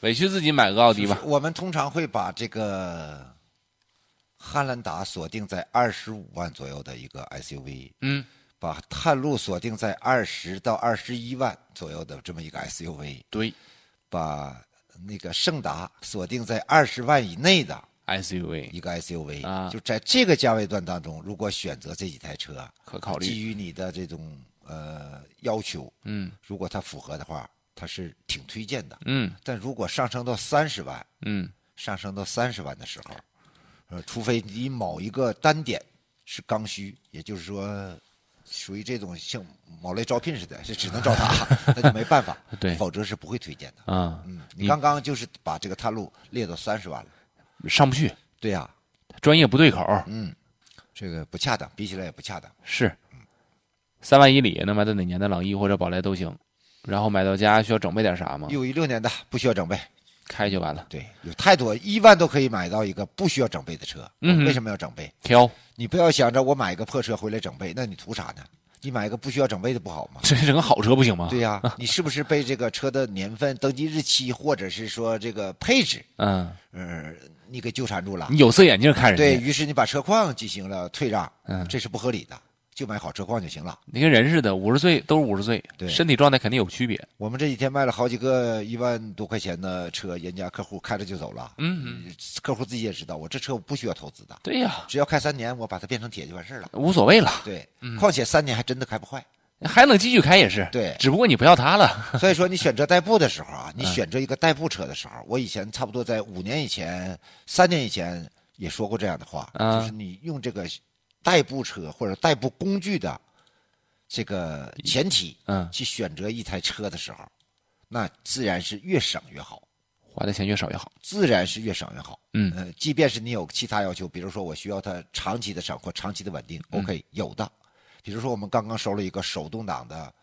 委屈自己买个奥迪吧。 我们通常会把这个汉兰达锁定在25万左右的一个 SUV， 把探路锁定在20到21万左右的这么一个 SUV， 对， 把那个胜达锁定在20万以内的 SUV 一个 SUV 啊， 就在这个价位段当中，如果选择这几台车， 可考虑。 基于你的这种要求，如果它符合的话，它是挺推荐的，但如果上升到30万，上升到30万的时候，除非你某一个单点是刚需，也就是说，属于这种像某类招聘似的，是只能招他，那就没办法， 对， 否则是不会推荐的。你你刚刚就是把这个探路列到30万了， 上不去。 对呀， 专业不对口。 这个不恰当，比起来也不恰当。 是，3万以里能买到哪年的朗逸或者宝来都行。然后买到家需要整备点啥吗 ？616年的不需要整备， 开就完了。 对，有太多1万都可以买到一个不需要整备的车。为什么要整备？ 挑。 你不要想着我买个破车回来整备，那你图啥呢？你买个不需要整备的不好吗？ 这整个好车不行吗？ 对呀，你是不是被这个车的年份、登记日期，或者是说这个配置，你给纠缠住了？ 你有色眼镜看人家， 对，于是你把车况进行了退让，这是不合理的。就买好车况就行了。 你跟人似的，50岁都是50岁， 对， 身体状态肯定有区别。 我们这几天卖了好几个1万多块钱的车，人家客户开着就走了。客户自己也知道，我这车我不需要投资的。 对呀， 只要开3年，我把它变成铁就完事了， 无所谓了。 对，况且3年还真的开不坏， 还能继续开也是。 对， 只不过你不要它了。 所以说，你选择代步的时候啊，你选择一个代步车的时候，我以前差不多在5年以前、3年以前也说过这样的话，就是你用这个代步车或者代步工具的这个前提，去选择一台车的时候，那自然是越省越好， 花的钱越少越好， 自然是越省越好。即便是你有其他要求，比如说我需要它长期的生活、长期的稳定，OK， 有的。比如说我们刚刚收了一个手动挡的，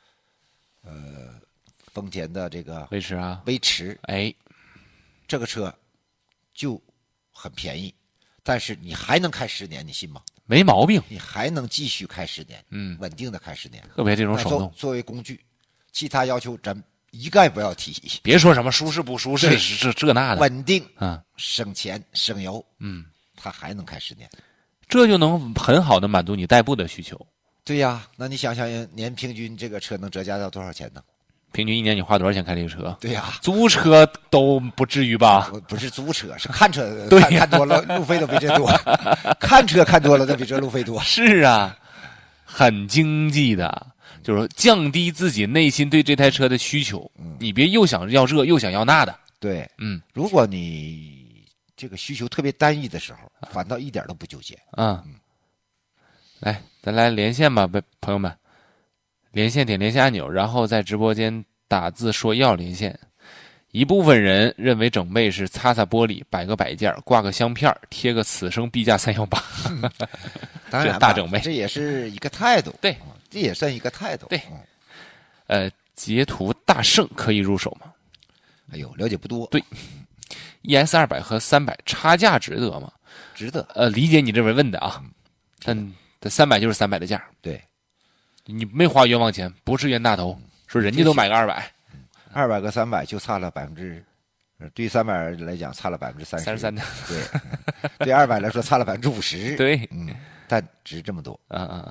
丰田的这个威驰啊， 威驰， 哎， 这个车就很便宜，但是你还能开10年，你信吗？ 没毛病， 你还能继续开10年，稳定的开10年。 特别这种手动， 作为工具，其他要求咱一概不要提。 别说什么舒适不舒适，这那的， 稳定省钱省油，它还能开10年， 这就能很好的满足你代步的需求。 对呀，那你想想年平均这个车能折价到多少钱呢？ 平均1年你花多少钱开这个车？ 对呀， 租车都不至于吧？ 不是租车，是看车， 对看多了路费都比这多，看车看多了都比这路费多。 是啊，很经济的，就是降低自己内心对这台车的需求。你别又想要这又想要那的。 对，如果你这个需求特别单一的时候，反倒一点都不纠结。 来，咱来连线吧，朋友们。连线点连线按钮，然后在直播间打字说要连线。一部分人认为整备是擦擦玻璃、摆个摆件、挂个香片、贴个此生必价318。 当然大整备， 这也是一个态度。 对， 这也算一个态度。 对，捷途大圣可以入手吗？ 哎呦，了解不多。 对，ES 200和300差价值得吗？ 值得。 理解你这位问的啊，但这300就是300的价。 对。 你没花冤枉钱，不是冤大头。说人家都买个 200和300就差了对于300来讲差了33% 的， 对，对200来说差了50%， 对， 但值这么多，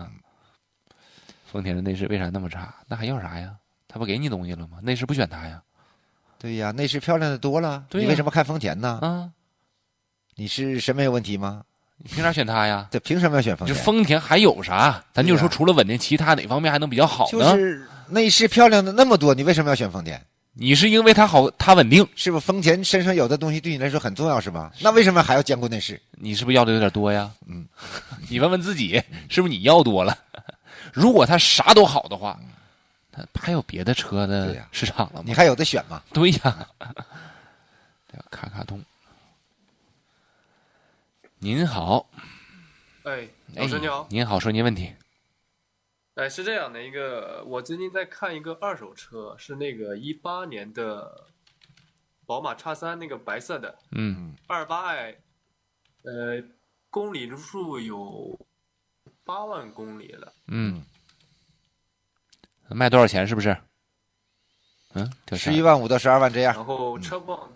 丰田的内饰为啥那么差？那还要啥呀？他不给你东西了吗？内饰不选它呀？ 对呀，内饰漂亮的多了，你为什么看丰田呢？你是审美有问题吗？ 你凭啥选它呀？ 对，凭什么要选丰田？ 这丰田还有啥？咱就说除了稳定，其他哪方面还能比较好呢？ 就是内饰漂亮的那么多，你为什么要选丰田？ 你是因为它好，它稳定， 是不是？丰田身上有的东西对你来说很重要，是吧？那为什么还要兼顾内饰？ 你是不是要的有点多呀？你问问自己，是不是你要多了？如果它啥都好的话，它还有别的车的市场了吗？ 你还有的选吗？ 对呀，卡卡通。您好， 老师你好， 您好，说您问题。 是这样的我最近在看一个二手车，是那个18年的宝马 X3，那个白色的，28i，公里数有8万公里了， 卖多少钱？是不是？ 11万5到12万这样。 然后车况